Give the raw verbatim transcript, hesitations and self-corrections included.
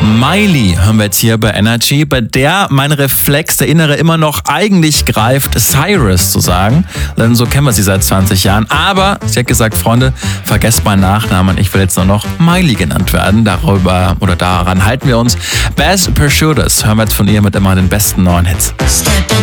Miley hören wir jetzt hier bei Energy, bei der mein Reflex, der Innere, immer noch eigentlich greift, Cyrus zu sagen. Denn so kennen wir sie seit zwanzig Jahren. Aber sie hat gesagt, Freunde, vergesst meinen Nachnamen, ich will jetzt nur noch Miley genannt werden. Darüber oder daran halten wir uns. Bass Pursuiters hören wir jetzt von ihr mit immer den besten neuen Hits. Step